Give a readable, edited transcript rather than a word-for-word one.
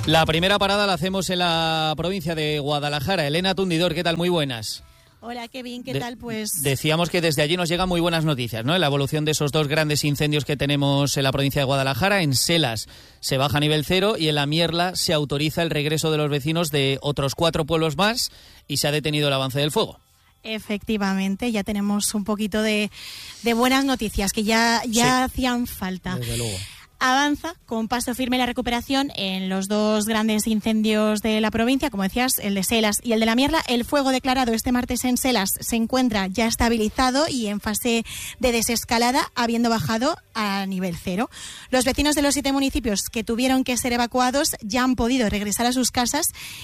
La primera parada la hacemos en la provincia de Guadalajara. Elena Tundidor, ¿qué tal? Muy buenas. Hola, Kevin, ¿qué tal? Pues decíamos que desde allí nos llegan muy buenas noticias, ¿no? En la evolución de esos dos grandes incendios que tenemos en la provincia de Guadalajara. En Selas se baja a nivel 0 y en La Mierla se autoriza el regreso de los vecinos de otros 4 pueblos más y se ha detenido el avance del fuego. Efectivamente, ya tenemos un poquito de buenas noticias que ya Sí. hacían falta. Desde luego. Avanza con paso firme la recuperación en los dos grandes incendios de la provincia, como decías, el de Selas y el de La Mierla. El fuego declarado este martes en Selas se encuentra ya estabilizado y en fase de desescalada, habiendo bajado a nivel 0. Los vecinos de los 7 municipios que tuvieron que ser evacuados ya han podido regresar a sus casas